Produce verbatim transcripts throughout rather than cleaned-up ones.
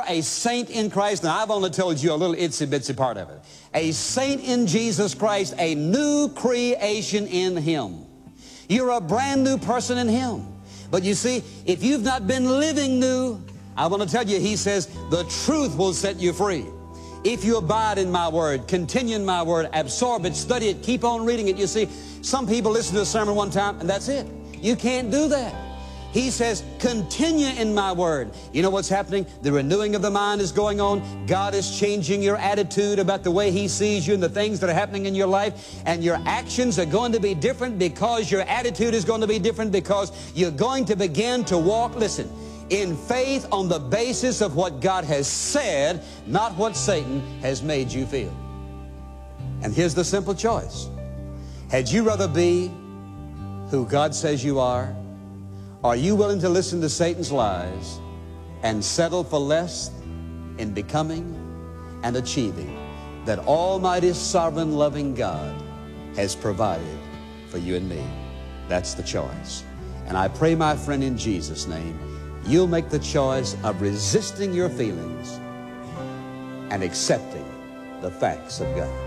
a saint in Christ, and I've only told you a little itsy-bitsy part of it. A saint in Jesus Christ, a new creation in Him. You're a brand new person in Him. But you see, if you've not been living new, I want to tell you, He says, the truth will set you free. If you abide in my word, continue in my word, absorb it, study it, keep on reading it. You see, some people listen to a sermon one time and that's it. You can't do that. He says, continue in my word. You know what's happening? The renewing of the mind is going on. God is changing your attitude about the way He sees you and the things that are happening in your life. And your actions are going to be different because your attitude is going to be different, because you're going to begin to walk, listen, in faith on the basis of what God has said, not what Satan has made you feel. And here's the simple choice. Had you rather be who God says you are? Are you willing to listen to Satan's lies and settle for less in becoming and achieving that Almighty, sovereign, loving God has provided for you and me? That's the choice. And I pray, my friend, in Jesus' name, you'll make the choice of resisting your feelings and accepting the facts of God.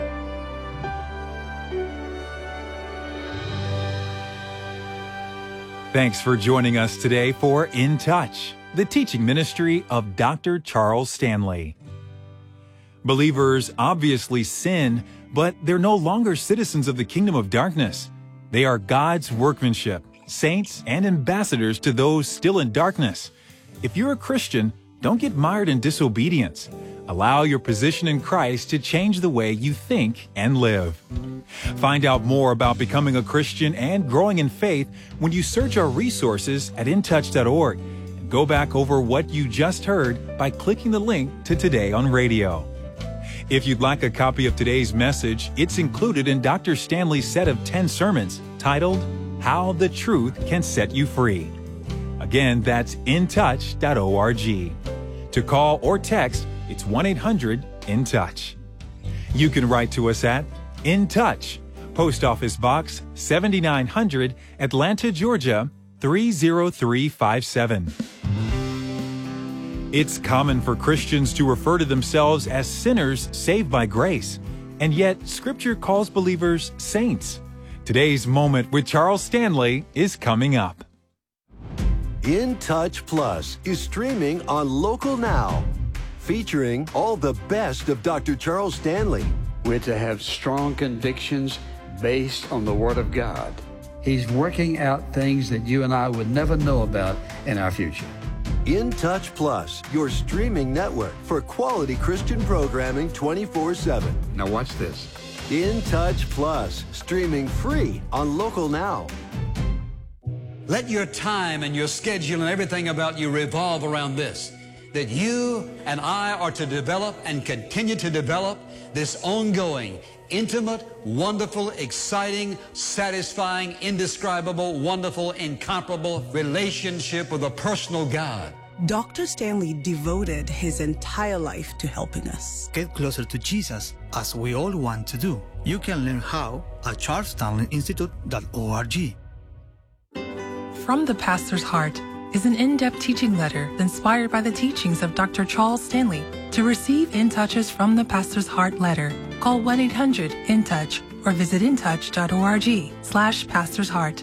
Thanks for joining us today for In Touch, the teaching ministry of Doctor Charles Stanley. Believers obviously sin, but they're no longer citizens of the kingdom of darkness. They are God's workmanship, saints and ambassadors to those still in darkness. If you're a Christian, don't get mired in disobedience. Allow your position in Christ to change the way you think and live. Find out more about becoming a Christian and growing in faith when you search our resources at in touch dot org and go back over what you just heard by clicking the link to Today on Radio. If you'd like a copy of today's message, it's included in Doctor Stanley's set of ten sermons titled, How the Truth Can Set You Free. Again, that's in touch dot org. To call or text, it's one eight hundred in touch. You can write to us at In Touch, Post Office Box seventy-nine hundred, Atlanta, Georgia three zero three five seven. It's common for Christians to refer to themselves as sinners saved by grace, and yet Scripture calls believers saints. Today's Moment with Charles Stanley is coming up. In Touch Plus is streaming on Local Now, featuring all the best of Doctor Charles Stanley. We're to have strong convictions based on the Word of God. He's working out things that you and I would never know about in our future. In Touch Plus, your streaming network for quality Christian programming twenty-four seven. Now watch this. In Touch Plus, streaming free on Local Now. Let your time and your schedule and everything about you revolve around this, that you and I are to develop and continue to develop this ongoing, intimate, wonderful, exciting, satisfying, indescribable, wonderful, incomparable relationship with a personal God. Doctor Stanley devoted his entire life to helping us get closer to Jesus, as we all want to do. You can learn how at charles stanley institute dot org. From the Pastor's Heart is an in-depth teaching letter inspired by the teachings of Doctor Charles Stanley. To receive In Touch's From the Pastor's Heart letter, call one eight hundred in touch or visit in touch dot org slash Pastor's Heart.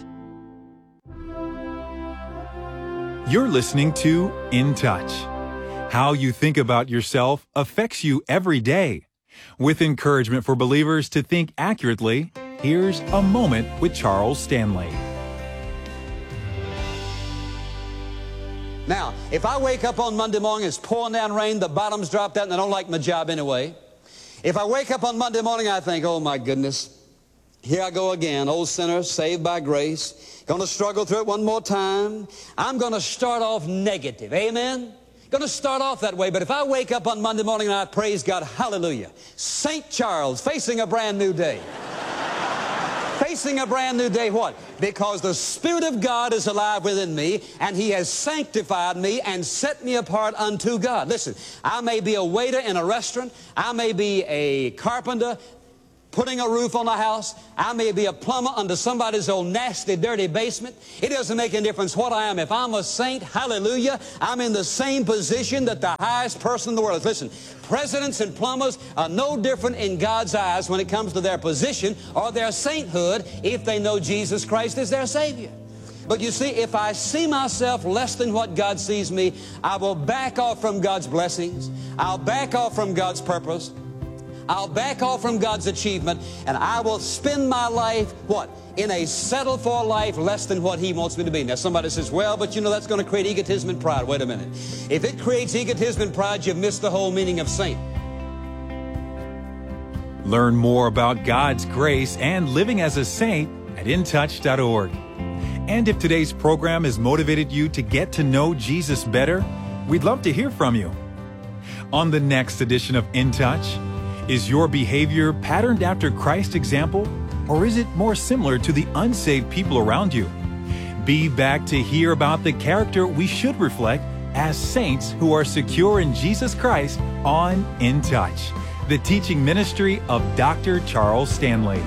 You're listening to In Touch. How you think about yourself affects you every day. With encouragement for believers to think accurately, here's A Moment with Charles Stanley. Now, if I wake up on Monday morning, it's pouring down rain, the bottom's dropped out, and I don't like my job anyway. If I wake up on Monday morning, I think, oh my goodness, here I go again, old sinner, saved by grace, going to struggle through it one more time. I'm going to start off negative, amen? Going to start off that way, but if I wake up on Monday morning and I praise God, hallelujah, Saint Charles facing a brand new day. Facing a brand new day, what? Because the Spirit of God is alive within me, and He has sanctified me and set me apart unto God. Listen, I may be a waiter in a restaurant, I may be a carpenter, putting a roof on a house. I may be a plumber under somebody's old nasty, dirty basement. It doesn't make any difference what I am. If I'm a saint, hallelujah, I'm in the same position that the highest person in the world is. Listen, presidents and plumbers are no different in God's eyes when it comes to their position or their sainthood if they know Jesus Christ is their Savior. But you see, if I see myself less than what God sees me, I will back off from God's blessings. I'll back off from God's purpose. I'll back off from God's achievement, and I will spend my life, what? In a settled for life less than what He wants me to be. Now somebody says, well, but you know that's going to create egotism and pride. Wait a minute. If it creates egotism and pride, you've missed the whole meaning of saint. Learn more about God's grace and living as a saint at in touch dot org. And if today's program has motivated you to get to know Jesus better, we'd love to hear from you. On the next edition of In Touch, is your behavior patterned after Christ's example, or is it more similar to the unsaved people around you? Be back to hear about the character we should reflect as saints who are secure in Jesus Christ on In Touch, the teaching ministry of Doctor Charles Stanley.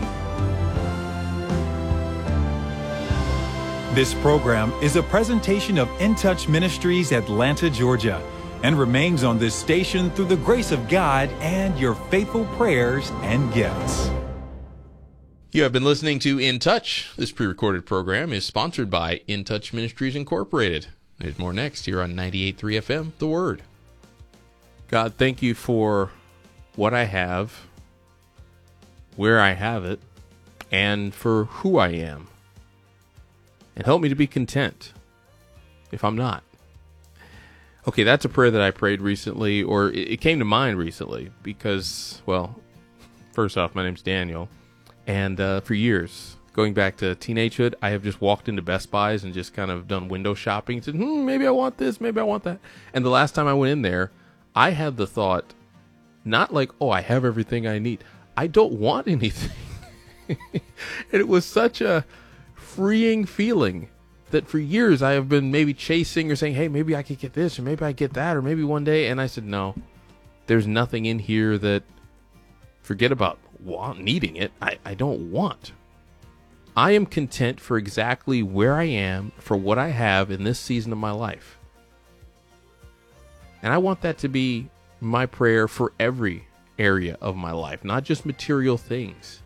This program is a presentation of In Touch Ministries, Atlanta, Georgia, and remains on this station through the grace of God and your faithful prayers and gifts. You have been listening to In Touch. This pre-recorded program is sponsored by In Touch Ministries Incorporated. There's more next here on ninety-eight point three F M, The Word. God, thank you for what I have, where I have it, and for who I am. And help me to be content if I'm not. Okay, that's a prayer that I prayed recently, or it came to mind recently because, well, first off, my name's Daniel, and uh, for years, going back to teenagehood, I have just walked into Best Buys and just kind of done window shopping and said, hmm, maybe I want this, maybe I want that. And the last time I went in there, I had the thought, not like, oh, I have everything I need. I don't want anything. And it was such a freeing feeling that for years I have been maybe chasing or saying, hey, maybe I could get this, or maybe I get that, or maybe one day. And I said, no, there's nothing in here that, forget about want, needing it. I, I don't want. I am content for exactly where I am, for what I have in this season of my life. And I want that to be my prayer for every area of my life, not just material things,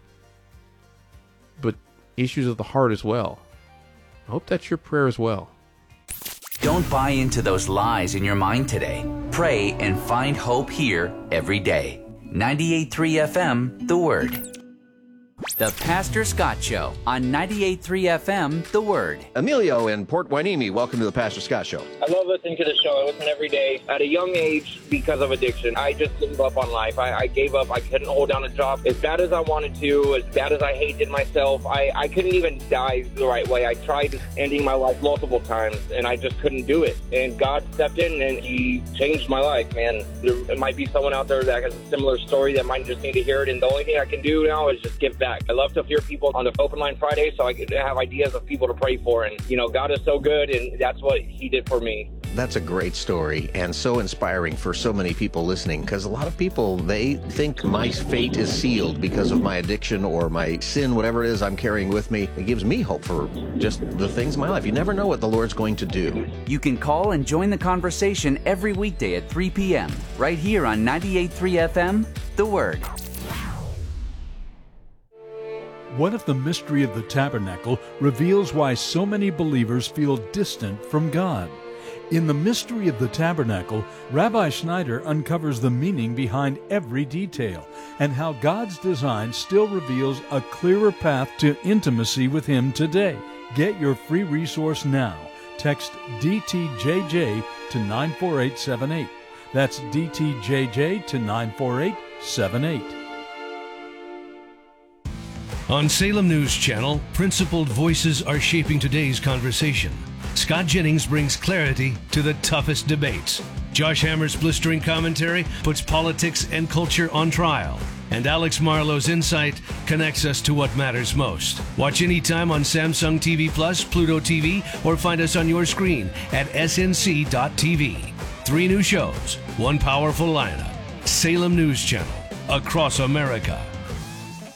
but issues of the heart as well. I hope that's your prayer as well. Don't buy into those lies in your mind today. Pray and find hope here every day. ninety-eight point three F M, The Word. The Pastor Scott Show on ninety-eight point three F M, The Word. Emilio in Port Hueneme, welcome to the Pastor Scott Show. I love listening to the show. I listen every day. At a young age, because of addiction, I just gave up on life. I, I gave up. I couldn't hold down a job as bad as I wanted to, as bad as I hated myself. I, I couldn't even die the right way. I tried ending my life multiple times, and I just couldn't do it. And God stepped in, and He changed my life, man. There might be someone out there that has a similar story that might just need to hear it, and the only thing I can do now is just give back. I love to hear people on the Open Line Friday, so I could have ideas of people to pray for. And, you know, God is so good, and that's what He did for me. That's a great story and so inspiring for so many people listening, because a lot of people, they think my fate is sealed because of my addiction or my sin, whatever it is I'm carrying with me. It gives me hope for just the things in my life. You never know what the Lord's going to do. You can call and join the conversation every weekday at three p.m. right here on ninety-eight point three F M, The Word. What if the mystery of the tabernacle reveals why so many believers feel distant from God? In The Mystery of the Tabernacle, Rabbi Schneider uncovers the meaning behind every detail and how God's design still reveals a clearer path to intimacy with Him today. Get your free resource now. Text D T J J to nine four eight seven eight. That's D T J J to nine four eight seven eight. On Salem News Channel, principled voices are shaping today's conversation. Scott Jennings brings clarity to the toughest debates. Josh Hammer's blistering commentary puts politics and culture on trial. And Alex Marlowe's insight connects us to what matters most. Watch anytime on Samsung T V Plus, Pluto T V, or find us on your screen at S N C dot T V. Three new shows, one powerful lineup. Salem News Channel, across America.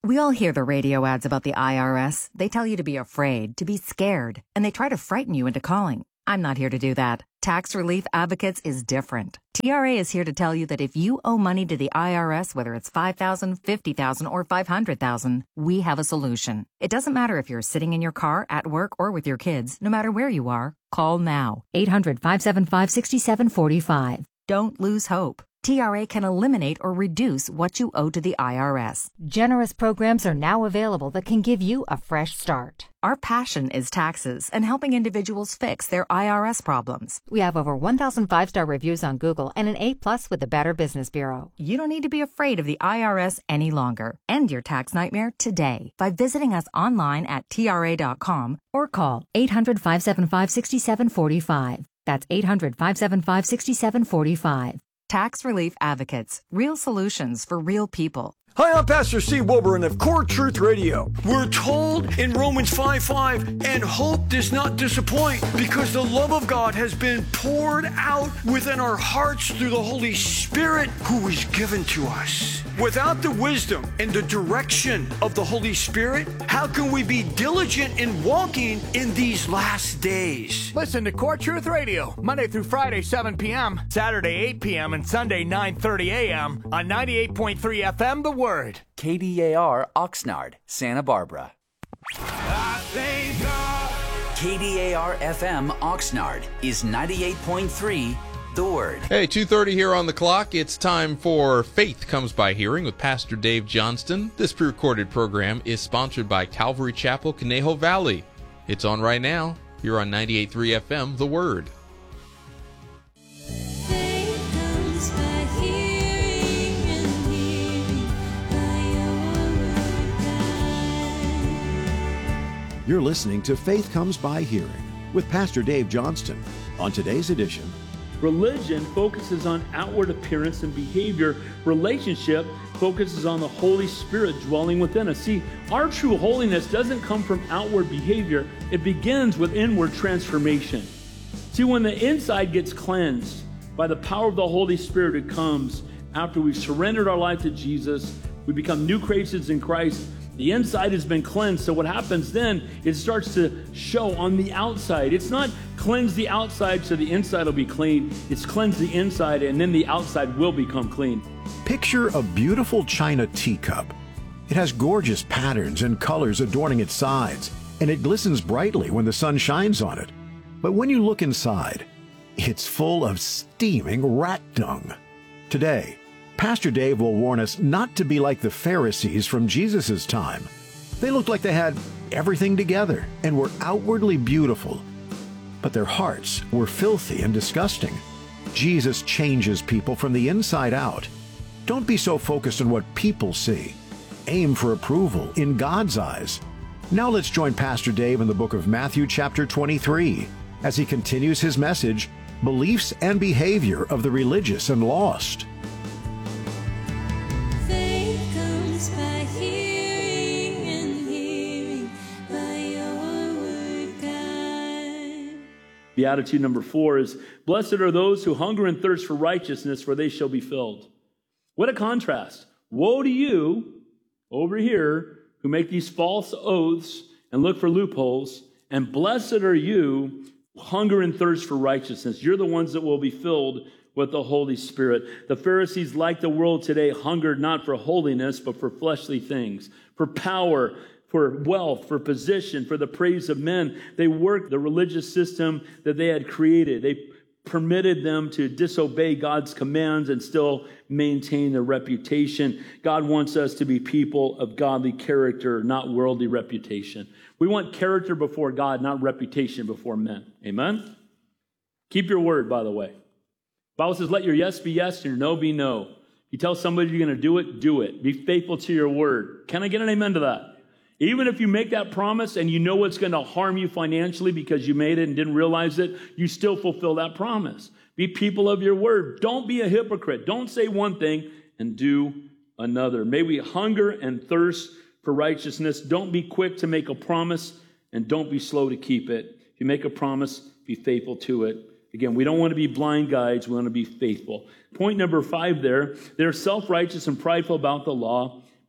We all hear the radio ads about the I R S. They tell you to be afraid, to be scared, and they try to frighten you into calling. I'm not here to do that. Tax Relief Advocates is different. T R A is here to tell you that if you owe money to the I R S, whether it's five thousand dollars, fifty thousand dollars, or five hundred thousand dollars, we have a solution. It doesn't matter if you're sitting in your car, at work, or with your kids. No matter where you are, call now. eight hundred, five seven five, six seven four five. Don't lose hope. T R A can eliminate or reduce what you owe to the I R S. Generous programs are now available that can give you a fresh start. Our passion is taxes and helping individuals fix their I R S problems. We have over one thousand five-star reviews on Google and an A plus with the Better Business Bureau. You don't need to be afraid of the I R S any longer. End your tax nightmare today by visiting us online at T R A dot com or call eight hundred, five seven five, six seven four five. That's eight hundred, five seven five, six seven four five. Tax Relief Advocates. Real solutions for real people. Hi, I'm Pastor Steve Wilburn of Core Truth Radio. We're told in Romans five five, and hope does not disappoint because the love of God has been poured out within our hearts through the Holy Spirit who was given to us. Without the wisdom and the direction of the Holy Spirit, how can we be diligent in walking in these last days? Listen to Core Truth Radio, Monday through Friday, seven p.m., Saturday, eight p.m., and Sunday, nine thirty a.m. on ninety-eight point three F M, The Word. K D A R Oxnard, Santa Barbara. K D A R F M Oxnard is ninety-eight point three The Word. Hey, two thirty here on the clock. It's time for Faith Comes by Hearing with Pastor Dave Johnston. This pre-recorded program is sponsored by Calvary Chapel, Conejo Valley. It's on right now. You're on ninety-eight point three F M, The Word. You're listening to Faith Comes by Hearing with Pastor Dave Johnston. On today's edition, religion focuses on outward appearance and behavior. Relationship focuses on the Holy Spirit dwelling within us. See, our true holiness doesn't come from outward behavior. It begins with inward transformation. See, when the inside gets cleansed by the power of the Holy Spirit, it comes after we've surrendered our life to Jesus. We become new creations in Christ. The inside has been cleansed. So what happens then, it starts to show on the outside. It's not cleanse the outside so the inside will be clean. It's cleanse the inside and then the outside will become clean. Picture a beautiful china teacup. It has gorgeous patterns and colors adorning its sides, and it glistens brightly when the sun shines on it. But when you look inside, it's full of steaming rat dung. Today, Pastor Dave will warn us not to be like the Pharisees from Jesus' time. They looked like they had everything together and were outwardly beautiful, but their hearts were filthy and disgusting. Jesus changes people from the inside out. Don't be so focused on what people see. Aim for approval in God's eyes. Now let's join Pastor Dave in the book of Matthew chapter twenty-three as he continues his message, Beliefs and Behavior of the Religious and Lost. Beatitude number four is, blessed are those who hunger and thirst for righteousness, for they shall be filled. What a contrast. Woe to you over here who make these false oaths and look for loopholes, and blessed are you who hunger and thirst for righteousness. You're the ones that will be filled with the Holy Spirit. The Pharisees, like the world today, hungered not for holiness, but for fleshly things, for power, for wealth, for position, for the praise of men. They worked the religious system that they had created. They permitted them to disobey God's commands and still maintain their reputation. God wants us to be people of godly character, not worldly reputation. We want character before God, not reputation before men. Amen? Keep your word, by the way. The Bible says, let your yes be yes and your no be no. You tell somebody you're going to do it, do it. Be faithful to your word. Can I get an amen to that? Even if you make that promise and you know it's going to harm you financially because you made it and didn't realize it, you still fulfill that promise. Be people of your word. Don't be a hypocrite. Don't say one thing and do another. May we hunger and thirst for righteousness. Don't be quick to make a promise and don't be slow to keep it. If you make a promise, be faithful to it. Again, we don't want to be blind guides. We want to be faithful. Point number five there, they're self-righteous and prideful about the law,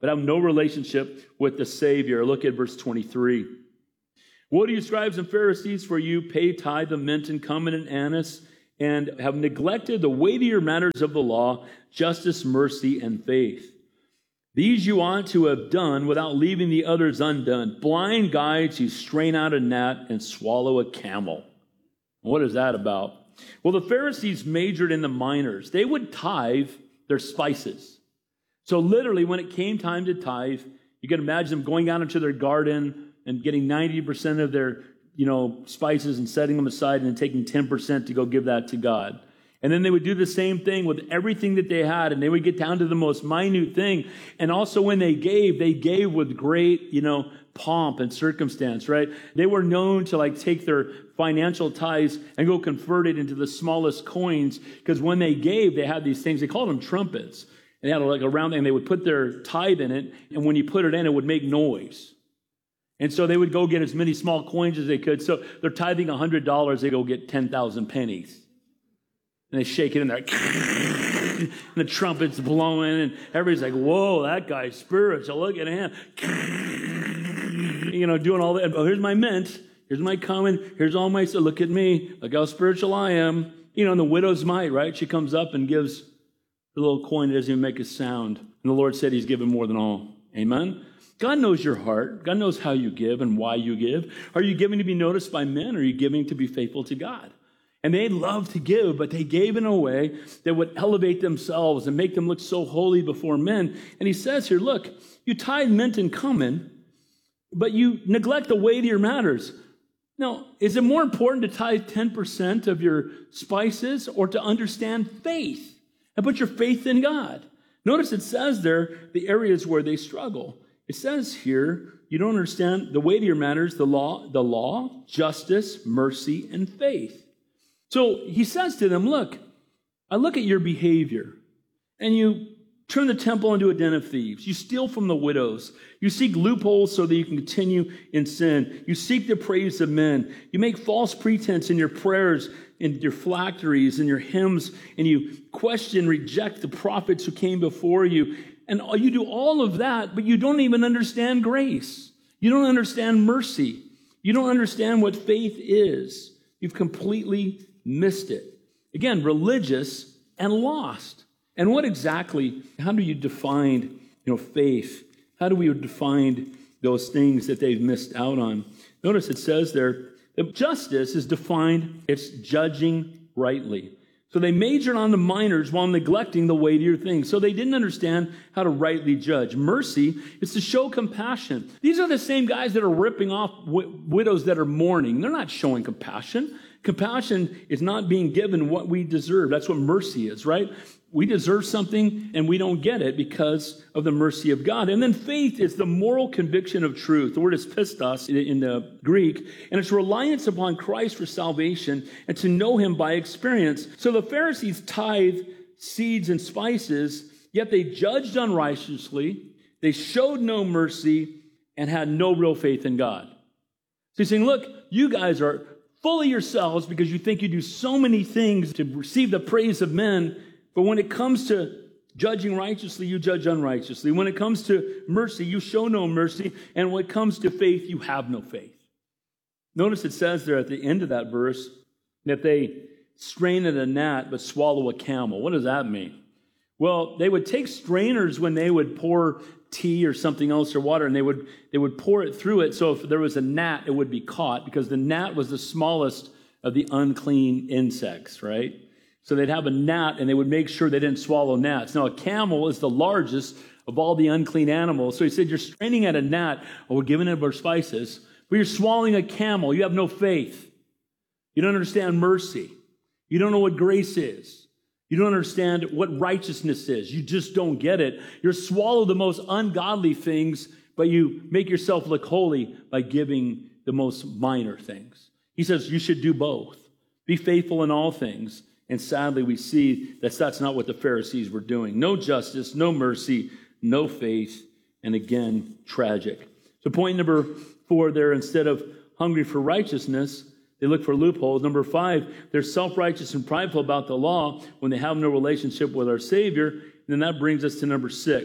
but have no relationship with the Savior. Look at verse twenty-three. Woe to you, scribes and Pharisees, for you pay tithe of mint and cumin and anise, and have neglected the weightier matters of the law, justice, mercy, and faith. These you ought to have done without leaving the others undone. Blind guides, you strain out a gnat and swallow a camel. What is that about? Well, the Pharisees majored in the minors. They would tithe their spices. So literally, when it came time to tithe, you can imagine them going out into their garden and getting ninety percent of their, you know, spices and setting them aside and then taking ten percent to go give that to God. And then they would do the same thing with everything that they had, and they would get down to the most minute thing. And also when they gave, they gave with great, you know, pomp and circumstance, right? They were known to like take their financial tithes and go convert it into the smallest coins, because when they gave, they had these things, they called them trumpets. And they had like a round thing, and they would put their tithe in it, and when you put it in, it would make noise. And so they would go get as many small coins as they could. So they're tithing one hundred dollars, they go get ten thousand pennies. And they shake it in there. And the trumpet's blowing, and everybody's like, whoa, that guy's spiritual. Look at him. You know, doing all that. Oh, here's my mint. Here's my cumin. Here's all my, so look at me. Look how spiritual I am. You know, and the widow's mite, right? She comes up and gives the little coin that doesn't even make a sound. And the Lord said he's given more than all. Amen? God knows your heart. God knows how you give and why you give. Are you giving to be noticed by men, or are you giving to be faithful to God? And they loved to give, but they gave in a way that would elevate themselves and make them look so holy before men. And he says here, look, you tithe mint and cumin, but you neglect the weightier matters. Now, is it more important to tithe ten percent of your spices, or to understand faith and put your faith in God? Notice it says there the areas where they struggle. It says here, you don't understand the weightier matters, the law, the law, justice, mercy, and faith. So he says to them, look, I look at your behavior, and you turn the temple into a den of thieves. You steal from the widows. You seek loopholes so that you can continue in sin. You seek the praise of men. You make false pretense in your prayers, in your phylacteries, in your hymns, and you question, reject the prophets who came before you. And you do all of that, but you don't even understand grace. You don't understand mercy. You don't understand what faith is. You've completely missed it. Again, religious and lost. And what exactly, how do you define, you know, faith? How do we define those things that they've missed out on? Notice it says there that justice is defined, it's judging rightly. So they majored on the minors while neglecting the weightier things. So they didn't understand how to rightly judge. Mercy is to show compassion. These are the same guys that are ripping off w- widows that are mourning. They're not showing compassion. Compassion is not being given what we deserve. That's what mercy is, right? We deserve something and we don't get it because of the mercy of God. And then faith is the moral conviction of truth. The word is pistos in the Greek, and it's reliance upon Christ for salvation and to know him by experience. So the Pharisees tithe seeds and spices, yet they judged unrighteously, they showed no mercy, and had no real faith in God. So he's saying, look, you guys are full of yourselves because you think you do so many things to receive the praise of men. But when it comes to judging righteously, you judge unrighteously. When it comes to mercy, you show no mercy. And when it comes to faith, you have no faith. Notice it says there at the end of that verse that they strain at a gnat but swallow a camel. What does that mean? Well, they would take strainers when they would pour tea or something else or water, and they would they would pour it through it. So if there was a gnat, it would be caught, because the gnat was the smallest of the unclean insects, right? So they'd have a gnat, and they would make sure they didn't swallow gnats. Now, a camel is the largest of all the unclean animals. So he said, you're straining at a gnat, or we're giving it our spices, but you're swallowing a camel. You have no faith. You don't understand mercy. You don't know what grace is. You don't understand what righteousness is. You just don't get it. You swallow the most ungodly things, but you make yourself look holy by giving the most minor things. He says you should do both. Be faithful in all things. And sadly, we see that that's not what the Pharisees were doing. No justice, no mercy, no faith, and again, tragic. So point number four there, instead of hungry for righteousness, they look for loopholes. Number five, they're self-righteous and prideful about the law when they have no relationship with our Savior. And then that brings us to number six.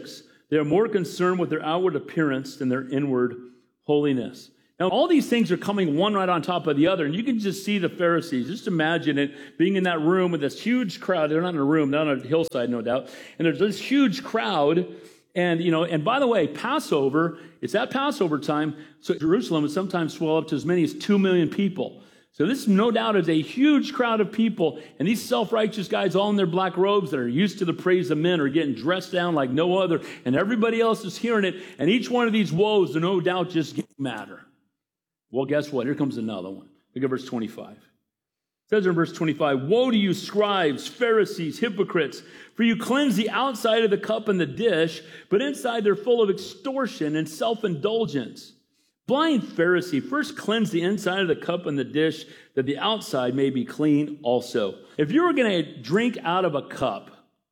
They are more concerned with their outward appearance than their inward holiness. Now, all these things are coming one right on top of the other, and you can just see the Pharisees. Just imagine it being in that room with this huge crowd. They're not in a room, they're on a hillside, no doubt. And there's this huge crowd, and, you know, and by the way, Passover, it's at Passover time, so Jerusalem would sometimes swell up to as many as two million people. So this, no doubt, is a huge crowd of people, and these self-righteous guys all in their black robes that are used to the praise of men are getting dressed down like no other, and everybody else is hearing it, and each one of these woes, no doubt, just get madder. Well, guess what? Here comes another one. Look at verse twenty-five. It says in verse twenty-five, "Woe to you, scribes, Pharisees, hypocrites, for you cleanse the outside of the cup and the dish, but inside they're full of extortion and self-indulgence. Blind Pharisee, first cleanse the inside of the cup and the dish, that the outside may be clean also." If you were going to drink out of a cup,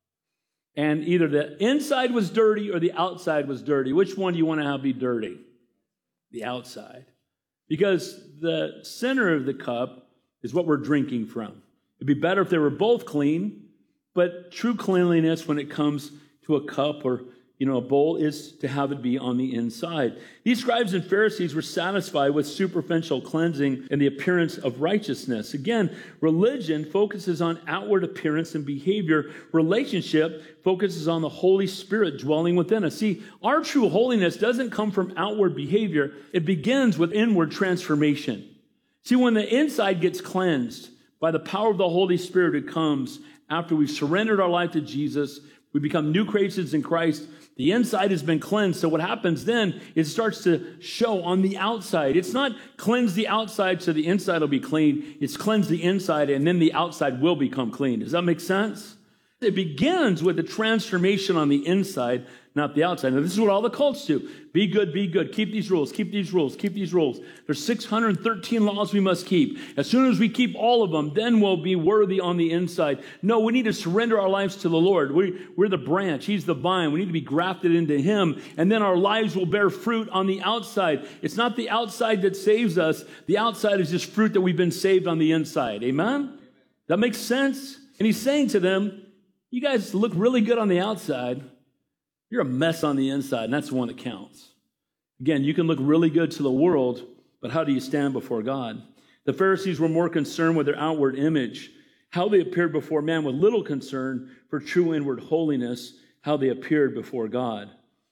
and either the inside was dirty or the outside was dirty, which one do you want to have be dirty? The outside. Because the center of the cup is what we're drinking from. It'd be better if they were both clean, but true cleanliness when it comes to a cup or, you know, a bowl is to have it be on the inside. These scribes and Pharisees were satisfied with superficial cleansing and the appearance of righteousness. Again, religion focuses on outward appearance and behavior. Relationship focuses on the Holy Spirit dwelling within us. See, our true holiness doesn't come from outward behavior. It begins with inward transformation. See, when the inside gets cleansed by the power of the Holy Spirit who comes after we've surrendered our life to Jesus, we become new creations in Christ. The inside has been cleansed. So what happens then is it starts to show on the outside. It's not cleanse the outside so the inside will be clean. It's cleanse the inside and then the outside will become clean. Does that make sense? It begins with the transformation on the inside, not the outside. Now, this is what all the cults do. Be good, be good. Keep these rules, keep these rules, keep these rules. There's six hundred thirteen laws we must keep. As soon as we keep all of them, then we'll be worthy on the inside. No, we need to surrender our lives to the Lord. We, we're the branch. He's the vine. We need to be grafted into Him. And then our lives will bear fruit on the outside. It's not the outside that saves us. The outside is just fruit that we've been saved on the inside. Amen? That makes sense? And He's saying to them, you guys look really good on the outside. You're a mess on the inside, and that's the one that counts. Again, you can look really good to the world, but how do you stand before God? The Pharisees were more concerned with their outward image, how they appeared before man, with little concern for true inward holiness, how they appeared before God.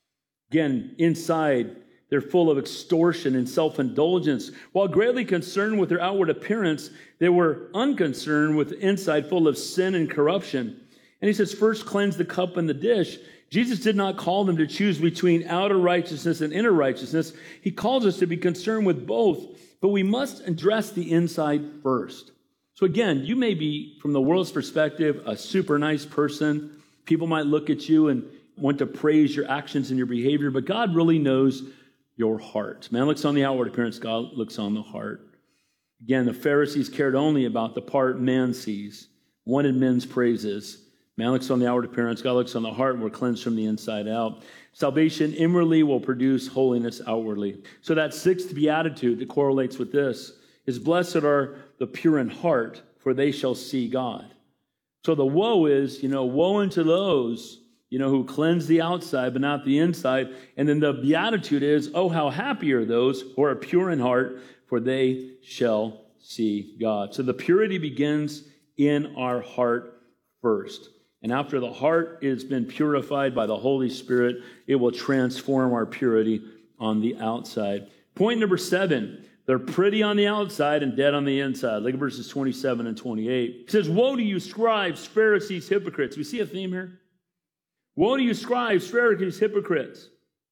Again, inside, they're full of extortion and self-indulgence. While greatly concerned with their outward appearance, they were unconcerned with the inside full of sin and corruption. And He says, first cleanse the cup and the dish. Jesus did not call them to choose between outer righteousness and inner righteousness. He calls us to be concerned with both, but we must address the inside first. So again, you may be, from the world's perspective, a super nice person. People might look at you and want to praise your actions and your behavior, but God really knows your heart. Man looks on the outward appearance, God looks on the heart. Again, the Pharisees cared only about the part man sees, wanted men's praises. Man looks on the outward appearance, God looks on the heart, and we're cleansed from the inside out. Salvation inwardly will produce holiness outwardly. So that sixth beatitude that correlates with this is, blessed are the pure in heart, for they shall see God. So the woe is, you know, woe unto those, you know, who cleanse the outside but not the inside. And then the beatitude is, oh, how happy are those who are pure in heart, for they shall see God. So the purity begins in our heart first. And after the heart has been purified by the Holy Spirit, it will transform our purity on the outside. Point number seven, they're pretty on the outside and dead on the inside. Look at verses twenty-seven and twenty-eight. It says, woe to you, scribes, Pharisees, hypocrites. We see a theme here? Woe to you, scribes, Pharisees, hypocrites.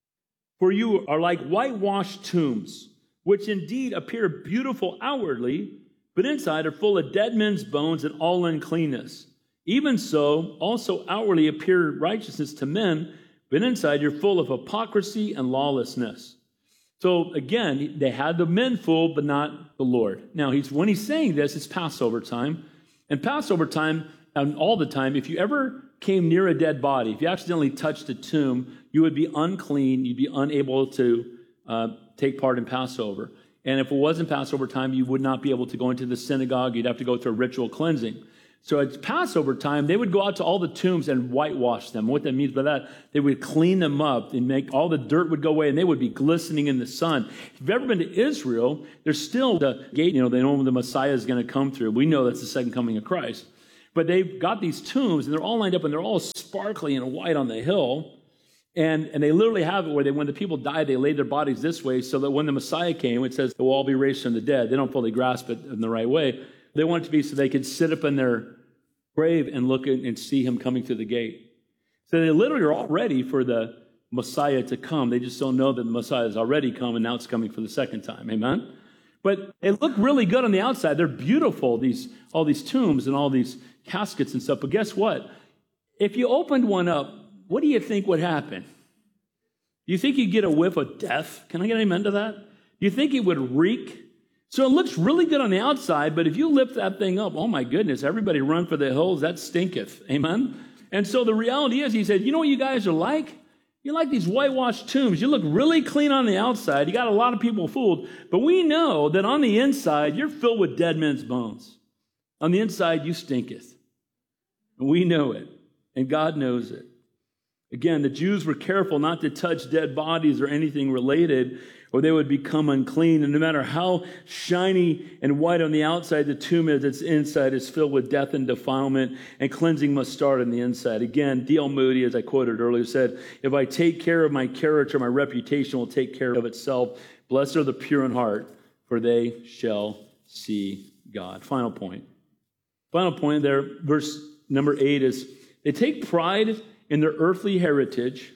For you are like whitewashed tombs, which indeed appear beautiful outwardly, but inside are full of dead men's bones and all uncleanness. Even so, also outwardly appear righteousness to men, but inside you're full of hypocrisy and lawlessness. So again, they had the men fooled, but not the Lord. Now, he's when he's saying this, it's Passover time. And Passover time, and all the time, if you ever came near a dead body, if you accidentally touched a tomb, you would be unclean. You'd be unable to uh, take part in Passover. And if it wasn't Passover time, you would not be able to go into the synagogue. You'd have to go through a ritual cleansing. So at Passover time, they would go out to all the tombs and whitewash them. What that means by that, they would clean them up and make all the dirt would go away, and they would be glistening in the sun. If you've ever been to Israel, there's still the gate, you know, they know when the Messiah is going to come through. We know that's the second coming of Christ. But they've got these tombs, and they're all lined up, and they're all sparkly and white on the hill. And, and they literally have it where they, when the people died, they laid their bodies this way so that when the Messiah came, it says they will all be raised from the dead. They don't fully grasp it in the right way. They want it to be so they could sit up in their grave and look and see him coming through the gate. So they literally are all ready for the Messiah to come. They just don't know that the Messiah has already come and now it's coming for the second time. Amen? But they look really good on the outside. They're beautiful, these all these tombs and all these caskets and stuff. But guess what? If you opened one up, what do you think would happen? Do you think you'd get a whiff of death? Can I get an amen to that? Do you think it would reek? So it looks really good on the outside, but if you lift that thing up, oh my goodness, everybody run for the hills, that stinketh. Amen? And so the reality is, he said, you know what you guys are like? You're like these whitewashed tombs. You look really clean on the outside. You got a lot of people fooled. But we know that on the inside, you're filled with dead men's bones. On the inside, you stinketh. And we know it. And God knows it. Again, the Jews were careful not to touch dead bodies or anything related, or they would become unclean. And no matter how shiny and white on the outside the tomb is, its inside is filled with death and defilement, and cleansing must start on the inside. Again, D L Moody, as I quoted earlier, said, if I take care of my character, my reputation will take care of itself. Blessed are the pure in heart, for they shall see God. Final point. Final point there, verse number eight is, they take pride in their earthly heritage,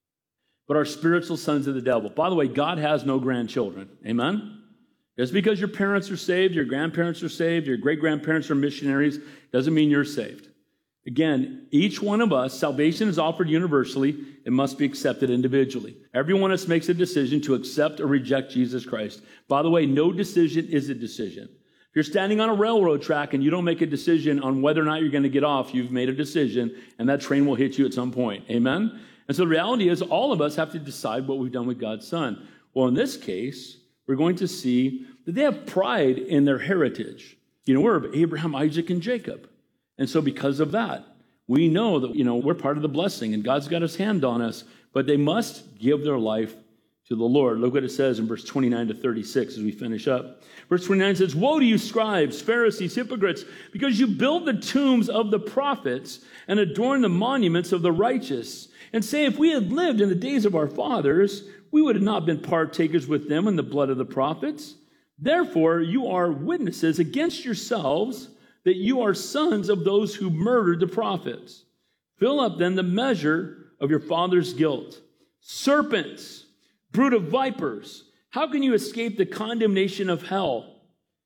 but are spiritual sons of the devil. By the way, God has no grandchildren. Amen? Just because your parents are saved, your grandparents are saved, your great-grandparents are missionaries, doesn't mean you're saved. Again, each one of us, salvation is offered universally. It must be accepted individually. Every one of us makes a decision to accept or reject Jesus Christ. By the way, no decision is a decision. If you're standing on a railroad track and you don't make a decision on whether or not you're going to get off, you've made a decision, and that train will hit you at some point. Amen? And so the reality is all of us have to decide what we've done with God's Son. Well, in this case, we're going to see that they have pride in their heritage. You know, we're of Abraham, Isaac, and Jacob. And so because of that, we know that, you know, we're part of the blessing, and God's got his hand on us, but they must give their life to the Lord. Look what it says in verse twenty-nine to thirty-six as we finish up. Verse twenty-nine says, woe to you, scribes, Pharisees, hypocrites, because you build the tombs of the prophets and adorn the monuments of the righteous, and say, if we had lived in the days of our fathers, we would have not been partakers with them in the blood of the prophets. Therefore, you are witnesses against yourselves that you are sons of those who murdered the prophets. Fill up then the measure of your father's guilt. Serpents, brood of vipers, how can you escape the condemnation of hell?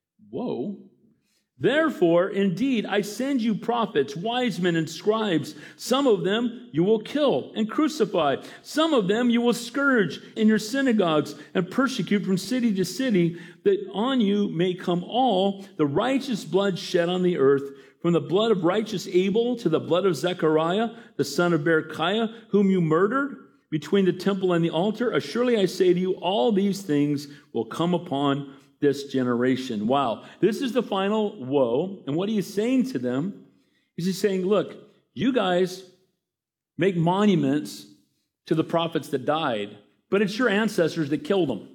Whoa. Therefore, indeed, I send you prophets, wise men, and scribes. Some of them you will kill and crucify. Some of them you will scourge in your synagogues and persecute from city to city, that on you may come all the righteous blood shed on the earth, from the blood of righteous Abel to the blood of Zechariah, the son of Berechiah, whom you murdered between the temple and the altar. Assuredly, I say to you, all these things will come upon this generation. Wow. This is the final woe. And what he is saying to them is he's saying, look, you guys make monuments to the prophets that died, but it's your ancestors that killed them.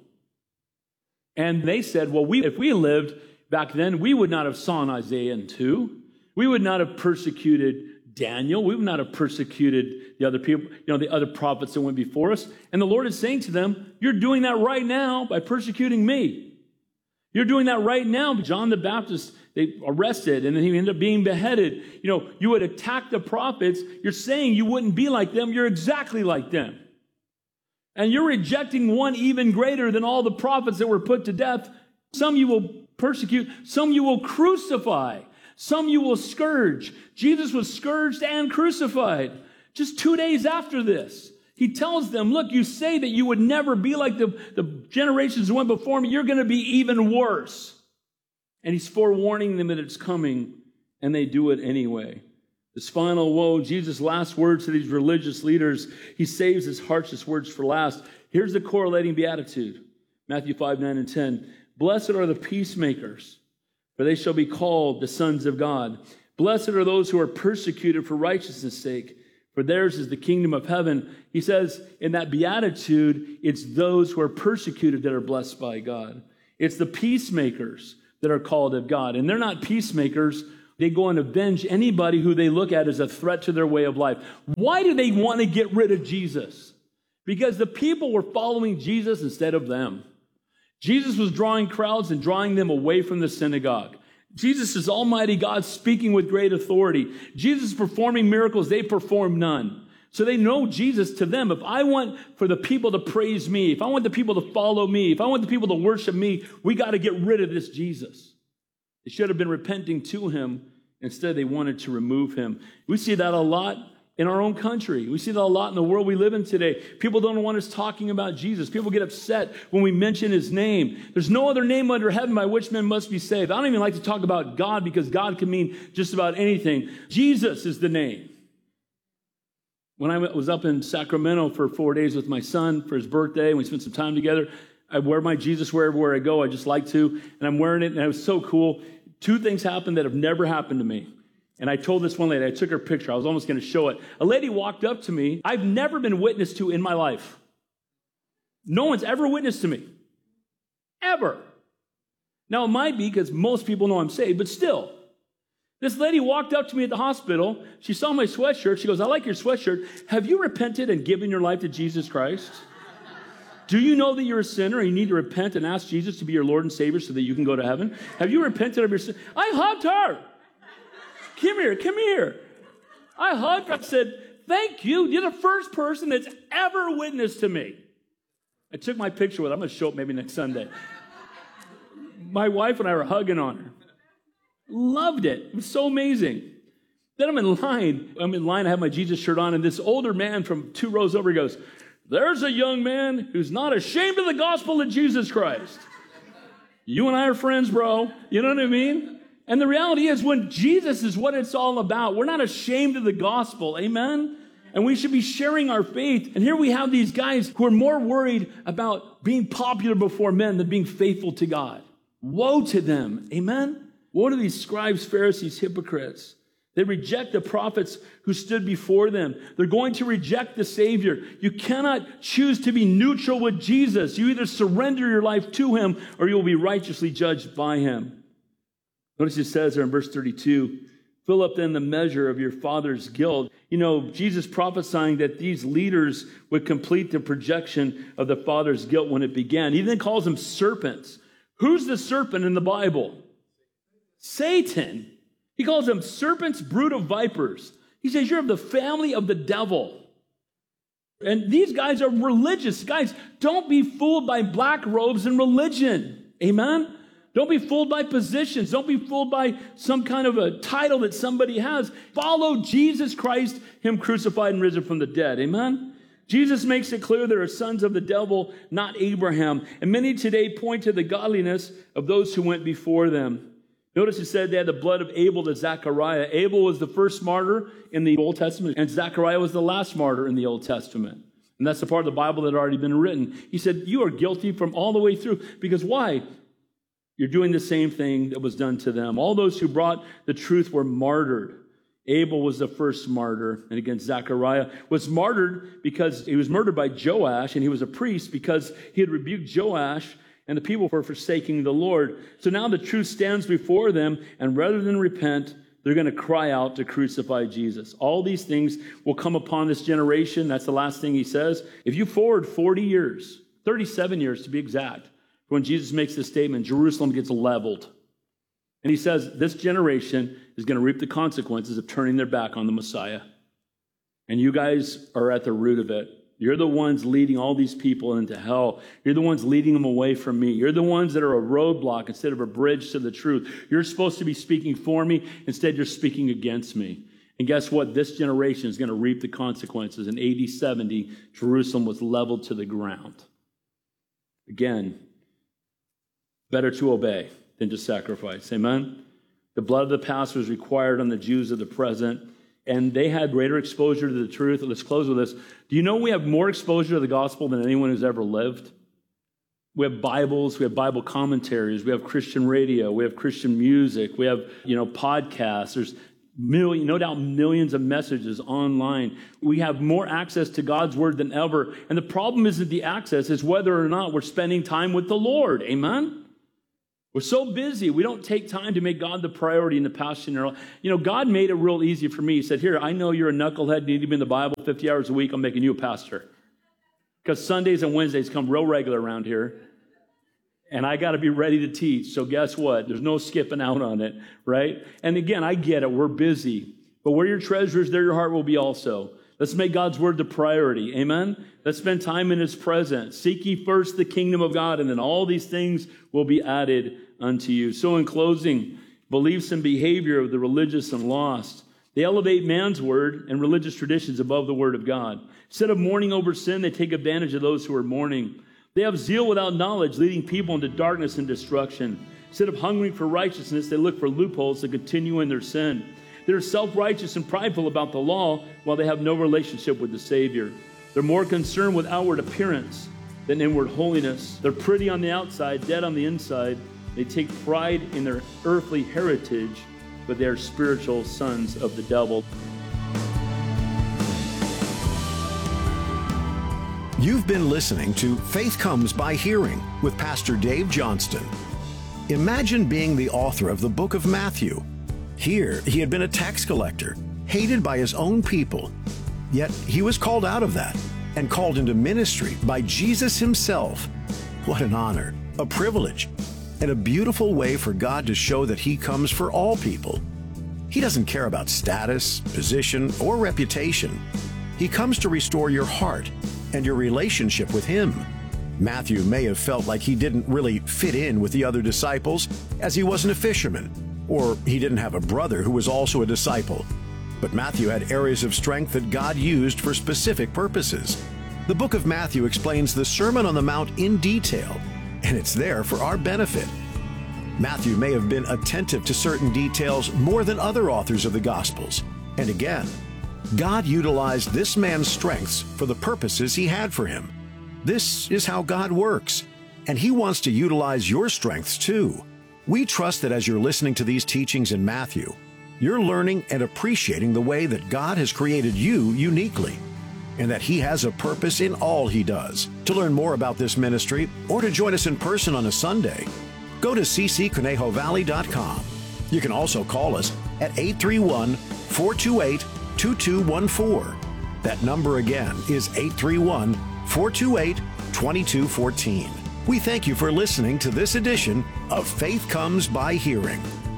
And they said, well, we, if we lived back then, we would not have sawn Isaiah in two. We would not have persecuted Daniel. We would not have persecuted the other people, you know, the other prophets that went before us. And the Lord is saying to them, you're doing that right now by persecuting me. You're doing that right now. John the Baptist, they arrested, and then he ended up being beheaded. You know, you would attack the prophets. You're saying you wouldn't be like them. You're exactly like them. And you're rejecting one even greater than all the prophets that were put to death. Some you will persecute. Some you will crucify. Some you will scourge. Jesus was scourged and crucified just two days after this. He tells them, look, you say that you would never be like the, the generations that went before me. You're going to be even worse. And he's forewarning them that it's coming, and they do it anyway. This final woe, Jesus' last words to these religious leaders, he saves his harshest words for last. Here's the correlating beatitude. Matthew five, nine, and ten. Blessed are the peacemakers, for they shall be called the sons of God. Blessed are those who are persecuted for righteousness' sake, for theirs is the kingdom of heaven. He says in that beatitude, it's those who are persecuted that are blessed by God. It's the peacemakers that are called of God. And they're not peacemakers. They go and avenge anybody who they look at as a threat to their way of life. Why do they want to get rid of Jesus? Because the people were following Jesus instead of them. Jesus was drawing crowds and drawing them away from the synagogue. Jesus is Almighty God speaking with great authority. Jesus is performing miracles. They perform none. So they know Jesus to them. If I want for the people to praise me, if I want the people to follow me, if I want the people to worship me, we got to get rid of this Jesus. They should have been repenting to him. Instead, they wanted to remove him. We see that a lot in our own country. We see that a lot in the world we live in today. People don't want us talking about Jesus. People get upset when we mention his name. There's no other name under heaven by which men must be saved. I don't even like to talk about God because God can mean just about anything. Jesus is the name. When I was up in Sacramento for four days with my son for his birthday, and we spent some time together, I wear my Jesus wear everywhere I go. I just like to, and I'm wearing it, and it was so cool. Two things happened that have never happened to me. And I told this one lady, I took her picture. I was almost going to show it. A lady walked up to me I've never been witness to in my life. No one's ever witnessed to me. Ever. Now, it might be because most people know I'm saved, but still. This lady walked up to me at the hospital. She saw my sweatshirt. She goes, I like your sweatshirt. Have you repented and given your life to Jesus Christ? Do you know that you're a sinner and you need to repent and ask Jesus to be your Lord and Savior so that you can go to heaven? Have you repented of your sin? I hugged her. Come here, come here. I hugged her. I said, thank you. You're the first person that's ever witnessed to me. I took my picture with her. I'm going to show it maybe next Sunday. My wife and I were hugging on her. Loved it. It was so amazing. Then I'm in line. I'm in line. I have my Jesus shirt on, and this older man from two rows over goes, there's a young man who's not ashamed of the gospel of Jesus Christ. You and I are friends, bro. You know what I mean? And the reality is when Jesus is what it's all about, we're not ashamed of the gospel. Amen? And we should be sharing our faith. And here we have these guys who are more worried about being popular before men than being faithful to God. Woe to them. Amen? Woe to these scribes, Pharisees, hypocrites. They reject the prophets who stood before them. They're going to reject the Savior. You cannot choose to be neutral with Jesus. You either surrender your life to him or you will be righteously judged by him. Notice it says there in verse thirty-two, fill up then the measure of your father's guilt. You know, Jesus prophesying that these leaders would complete the projection of the father's guilt when it began. He then calls them serpents. Who's the serpent in the Bible? Satan. He calls them serpents, brood of vipers. He says, you're of the family of the devil. And these guys are religious. Guys, don't be fooled by black robes and religion. Amen? Don't be fooled by positions. Don't be fooled by some kind of a title that somebody has. Follow Jesus Christ, him crucified and risen from the dead. Amen? Jesus makes it clear there are sons of the devil, not Abraham. And many today point to the godliness of those who went before them. Notice it said they had the blood of Abel to Zechariah. Abel was the first martyr in the Old Testament, and Zechariah was the last martyr in the Old Testament. And that's the part of the Bible that had already been written. He said, you are guilty from all the way through. Because why? You're doing the same thing that was done to them. All those who brought the truth were martyred. Abel was the first martyr. And again, Zechariah was martyred because he was murdered by Joash, and he was a priest because he had rebuked Joash, and the people were forsaking the Lord. So now the truth stands before them, and rather than repent, they're going to cry out to crucify Jesus. All these things will come upon this generation. That's the last thing he says. If you forward forty years, thirty-seven years to be exact, when Jesus makes this statement, Jerusalem gets leveled. And he says this generation is going to reap the consequences of turning their back on the Messiah. And you guys are at the root of it. You're the ones leading all these people into hell. You're the ones leading them away from me. You're the ones that are a roadblock instead of a bridge to the truth. You're supposed to be speaking for me. Instead, you're speaking against me. And guess what? This generation is going to reap the consequences. In A D seventy, Jerusalem was leveled to the ground. Again, better to obey than to sacrifice. Amen? The blood of the past was required on the Jews of the present, and they had greater exposure to the truth. Let's close with this. Do you know we have more exposure to the gospel than anyone who's ever lived? We have Bibles, we have Bible commentaries, we have Christian radio, we have Christian music, we have, you know, podcasts. There's million, no doubt millions of messages online. We have more access to God's word than ever. And the problem isn't the access, it's whether or not we're spending time with the Lord. Amen? We're so busy, we don't take time to make God the priority and the passion in our life. You know, God made it real easy for me. He said, here, I know you're a knucklehead, need to be in the Bible fifty hours a week. I'm making you a pastor. Because Sundays and Wednesdays come real regular around here. And I got to be ready to teach. So guess what? There's no skipping out on it, right? And again, I get it. We're busy. But where your treasure is, there your heart will be also. Let's make God's word the priority. Amen? Let's spend time in his presence. Seek ye first the kingdom of God, and then all these things will be added unto you. So in closing, beliefs and behavior of the religious and lost, they elevate man's word and religious traditions above the word of God. Instead of mourning over sin, they take advantage of those who are mourning. They have zeal without knowledge, leading people into darkness and destruction. Instead of hungering for righteousness, they look for loopholes to continue in their sin. They're self-righteous and prideful about the law while they have no relationship with the Savior. They're more concerned with outward appearance than inward holiness. They're pretty on the outside, dead on the inside. They take pride in their earthly heritage, but they're spiritual sons of the devil. You've been listening to Faith Comes by Hearing with Pastor Dave Johnston. Imagine being the author of the book of Matthew. Here, he had been a tax collector, hated by his own people, yet he was called out of that and called into ministry by Jesus himself. What an honor, a privilege, and a beautiful way for God to show that he comes for all people. He doesn't care about status, position, or reputation. He comes to restore your heart and your relationship with him. Matthew may have felt like he didn't really fit in with the other disciples, as he wasn't a fisherman, or he didn't have a brother who was also a disciple. But Matthew had areas of strength that God used for specific purposes. The book of Matthew explains the Sermon on the Mount in detail, and it's there for our benefit. Matthew may have been attentive to certain details more than other authors of the Gospels. And again, God utilized this man's strengths for the purposes he had for him. This is how God works, and he wants to utilize your strengths too. We trust that as you're listening to these teachings in Matthew, you're learning and appreciating the way that God has created you uniquely, and that he has a purpose in all he does. To learn more about this ministry or to join us in person on a Sunday, go to c c conejo valley dot com. You can also call us at eight three one, four two eight, two two one four. That number again is eight three one, four two eight, two two one four. We thank you for listening to this edition of Faith Comes by Hearing.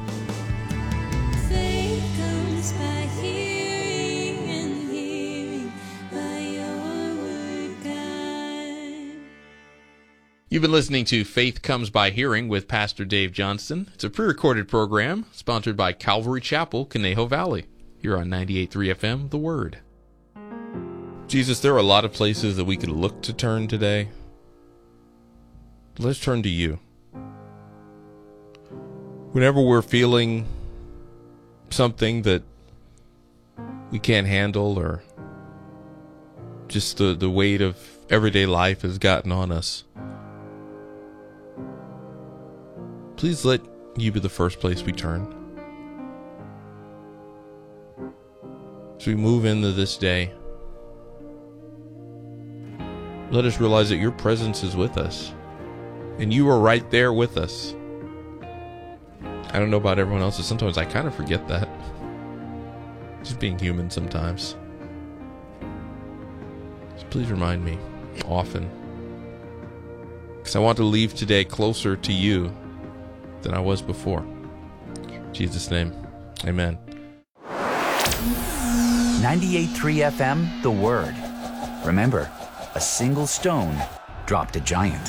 Faith comes by hearing, and hearing by your word, God. You've been listening to Faith Comes by Hearing with Pastor Dave Johnston. It's a pre-recorded program sponsored by Calvary Chapel, Conejo Valley. You're on ninety-eight point three F M, The Word. Jesus, there are a lot of places that we could look to turn today. Let's turn to you. Whenever we're feeling something that we can't handle, or just the, the weight of everyday life has gotten on us, please let you be the first place we turn. As we move into this day, let us realize that your presence is with us, and you are right there with us. I don't know about everyone else, but sometimes I kind of forget that. Just being human sometimes. So please remind me often, because I want to leave today closer to you than I was before. In Jesus' name, amen. ninety-eight point three F M, The Word. Remember, a single stone dropped a giant.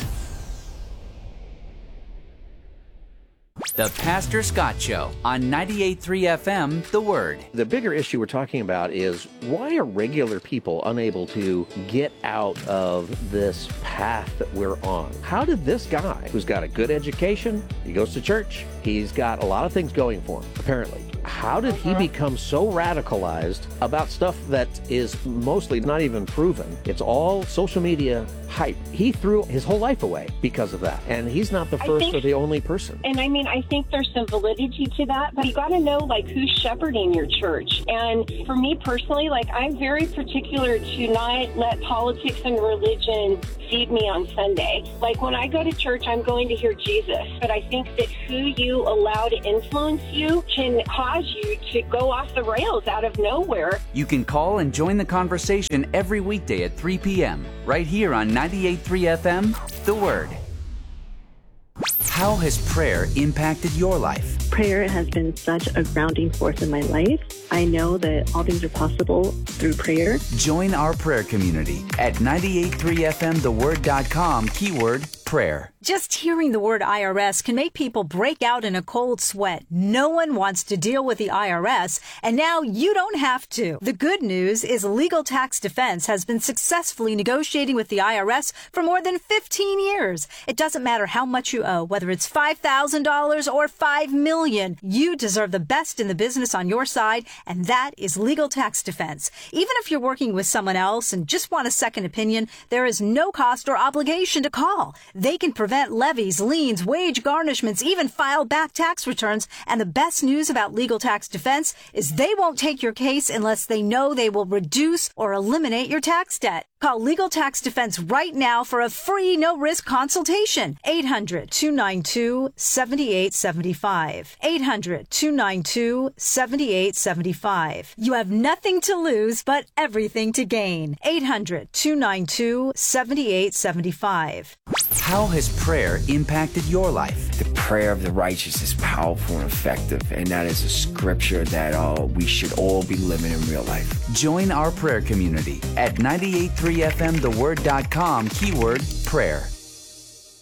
The Pastor Scott Show on ninety-eight point three F M, The Word. The bigger issue we're talking about is, why are regular people unable to get out of this path that we're on? How did this guy, who's got a good education, he goes to church, he's got a lot of things going for him, apparently. how did he become so radicalized about stuff that is mostly not even proven? It's all social media hype. He threw his whole life away because of that. And he's not the I first think- or the only person. And I mean, I think there's some validity to that, but you got to know, like, who's shepherding your church. And for me personally, like, I'm very particular to not let politics and religion feed me on Sunday. Like, when I go to church, I'm going to hear Jesus. But I think that who you allow to influence you can cause you to go off the rails out of nowhere. You can call and join the conversation every weekday at three p.m. right here on ninety-eight point three F M, The Word. How has prayer impacted your life? Prayer has been such a grounding force in my life. I know that all things are possible through prayer. Join our prayer community at ninety-eight point three F M the word dot com, keyword prayer. Just hearing the word I R S can make people break out in a cold sweat. No one wants to deal with the I R S, and now you don't have to. The good news is Legal Tax Defense has been successfully negotiating with the I R S for more than fifteen years. It doesn't matter how much you owe, whether it's five thousand dollars or five million dollars. You deserve the best in the business on your side, and that is Legal Tax Defense. Even if you're working with someone else and just want a second opinion, there is no cost or obligation to call. They can prevent levies, liens, wage garnishments, even file back tax returns. And the best news about Legal Tax Defense is they won't take your case unless they know they will reduce or eliminate your tax debt. Call Legal Tax Defense right now for a free no-risk consultation. eight hundred, two nine two, seven eight seven five. eight hundred, two nine two, seven eight seven five. You have nothing to lose but everything to gain. eight hundred, two nine two, seven eight seven five. How has prayer impacted your life? The prayer of the righteous is powerful and effective, and that is a scripture that uh, we should all be living in real life. Join our prayer community at ninety-eight point three F M the word dot com, keyword prayer.